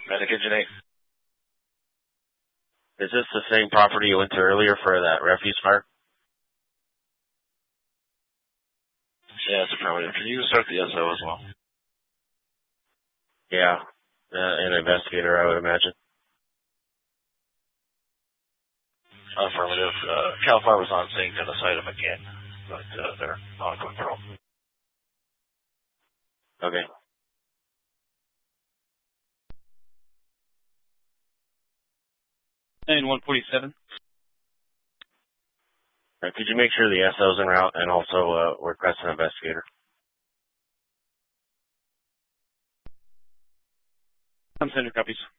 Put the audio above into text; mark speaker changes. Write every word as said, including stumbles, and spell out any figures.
Speaker 1: Medic Engine eight.
Speaker 2: Is this the same property you went to earlier for that refuse fire?
Speaker 1: Yeah, it's affirmative. Can you start the S O as well?
Speaker 2: Yeah, uh, an investigator, I would imagine.
Speaker 1: Affirmative. Uh, Cal Fire was on scene to the site of McCann, but uh, they're on control.
Speaker 2: Okay.
Speaker 3: And one forty-seven.
Speaker 2: Uh, could you make sure the S O's en route and also uh, request an investigator?
Speaker 3: I'm sending copies.